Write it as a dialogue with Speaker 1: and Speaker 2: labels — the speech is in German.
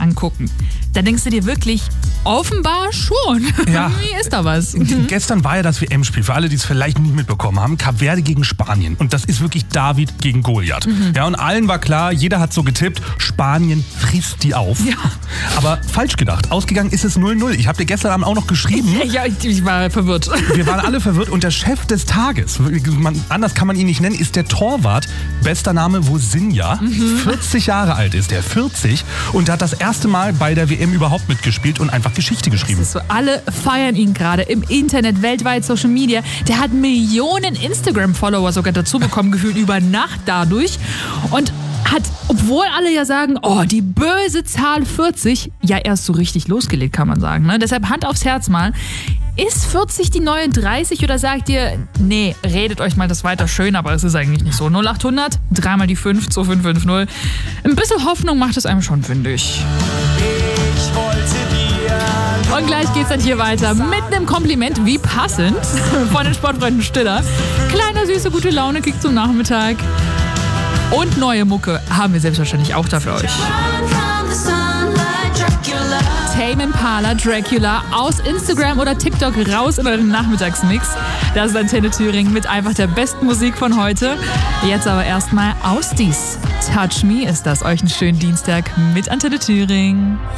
Speaker 1: angucken. Da denkst du dir wirklich, offenbar schon.
Speaker 2: Ja.
Speaker 1: Wie ist da was?
Speaker 2: Gestern war ja das WM-Spiel, für alle, die es vielleicht nicht mitbekommen haben, Kap Verde gegen Spanien. Und das ist wirklich David gegen Goliath. Ja, und allen war klar, jeder hat so getippt, Spanien frisst die auf.
Speaker 1: Ja.
Speaker 2: Aber falsch gedacht, ausgegangen ist es 0-0. Ich habe dir gestern Abend auch noch geschrieben.
Speaker 1: Ja, ich war verwirrt.
Speaker 2: Wir waren alle verwirrt und der Chef des Tages, anders kann man ihn nicht nennen, ist der Torwart, bester Name Vozinha, 40 Jahre alt ist er, 40, und hat das erste Mal bei der WM überhaupt mitgespielt und einfach Geschichte geschrieben.
Speaker 1: So, alle feiern ihn gerade im Internet, weltweit, Social Media. Der hat Millionen Instagram-Follower sogar dazu bekommen, gefühlt über Nacht dadurch. Und hat, obwohl alle ja sagen, oh, die böse Zahl 40, ja erst so richtig losgelegt, kann man sagen. Ne? Deshalb Hand aufs Herz mal. Ist 40 die neue 30 oder sagt ihr, nee, redet euch mal das weiter schön, aber es ist eigentlich nicht so. 0800, dreimal die 5, 2550. Ein bisschen Hoffnung macht es einem schon, finde ich. Und gleich geht's dann hier weiter mit einem Kompliment, wie passend, von den Sportfreunden Stiller. Kleiner, süße, gute Laune, Kick zum Nachmittag. Und neue Mucke haben wir selbstverständlich auch da für euch. Tame Impala, Dracula, aus Instagram oder TikTok raus in euren Nachmittagsmix. Das ist Antenne Thüringen mit einfach der besten Musik von heute. Jetzt aber erstmal aus dies. Touch Me ist das. Euch einen schönen Dienstag mit Antenne Thüringen.